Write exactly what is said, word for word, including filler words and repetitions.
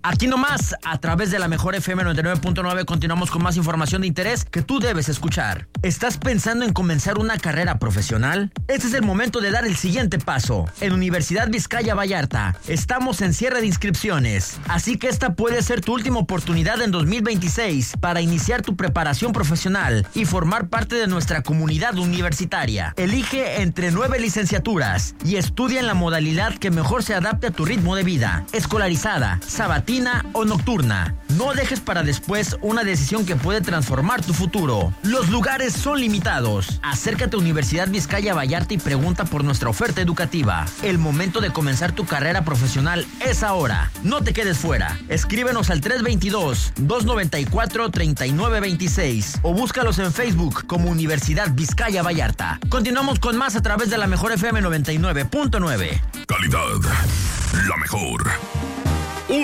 Aquí nomás, a través de la mejor F M noventa y nueve punto nueve, continuamos con más información de interés que tú debes escuchar. ¿Estás pensando en comenzar una carrera profesional? Este es el momento de dar el siguiente paso. En Universidad Vizcaya Vallarta, estamos en cierre de inscripciones, así que esta puede ser tu última oportunidad en dos mil veintiséis para iniciar tu preparación profesional y formar parte de nuestra comunidad universitaria. Elige entre nueve licenciaturas y estudia en la modalidad que mejor se adapte a tu ritmo de vida, escolarizada, sabatina o nocturna. No dejes para después una decisión que puede transformar tu futuro. Los lugares son limitados. Acércate a Universidad Vizcaya Vallarta y pregunta por nuestra oferta educativa. El momento de comenzar tu carrera profesional es ahora. No te quedes fuera. Escríbenos al tres dos dos, dos nueve cuatro, tres nueve dos seis o búscalos en Facebook como Universidad Vizcaya Vallarta. Continuamos con más a través de la mejor F M noventa y nueve punto nueve. Calidad, la mejor.